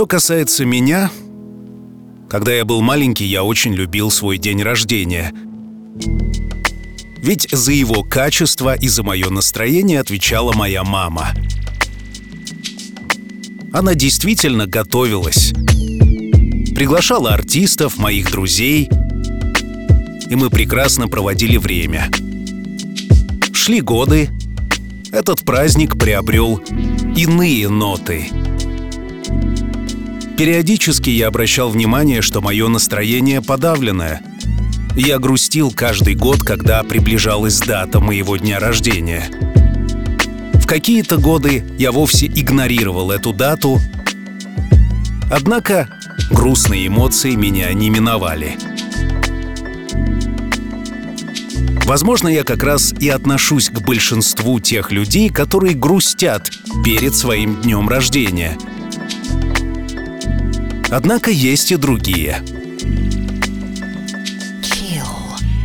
Что касается меня, когда я был маленький, я очень любил свой день рождения. Ведь за его качество и за мое настроение отвечала моя мама. Она действительно готовилась. Приглашала артистов, моих друзей, и мы прекрасно проводили время. Шли годы, этот праздник приобрел иные ноты. Периодически я обращал внимание, что мое настроение подавленное. Я грустил каждый год, когда приближалась дата моего дня рождения. В какие-то годы я вовсе игнорировал эту дату, однако грустные эмоции меня не миновали. Возможно, я как раз и отношусь к большинству тех людей, которые грустят перед своим днем рождения. Однако есть и другие.